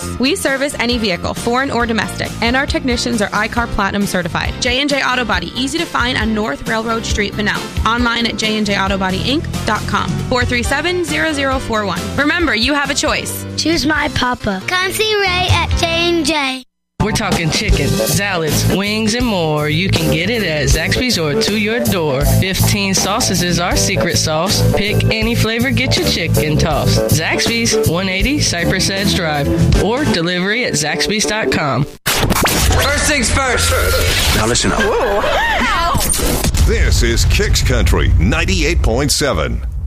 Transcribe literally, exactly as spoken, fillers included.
We service any vehicle, foreign or domestic, and our technicians are I C A R Platinum certified. J and J Auto Body, easy to find on North Railroad Street, Bunnell. Online at j and j auto body inc dot com. four three seven, zero zero four one. Remember, you have a choice. Choose my papa. Come see Ray at J and J. We're talking chicken, salads, wings, and more. You can get it at Zaxby's or to your door. fifteen sauces is our secret sauce. Pick any flavor, get your chicken tossed. Zaxby's, one eighty Cypress Edge Drive, or delivery at zaxby's dot com. First things first. Now listen up. Whoa. This is Kicks Country ninety-eight point seven.